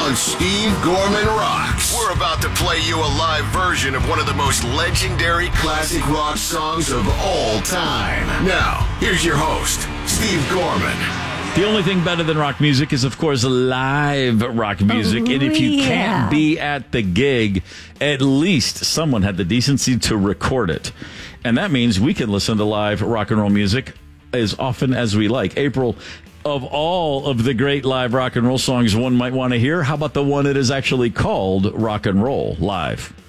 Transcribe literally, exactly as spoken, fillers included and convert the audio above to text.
on Steve Gorman Rocks. We're about to play you a live version of one of the most legendary classic rock songs of all time. Now, here's your host, Steve Gorman. The only thing better than rock music is, of course, live rock music. Oh, and if you yeah. can't be at the gig, at least someone had the decency to record it. And that means we can listen to live rock and roll music as often as we like. April, of all of the great live rock and roll songs one might want to hear, how about the one that is actually called Rock and Roll Live?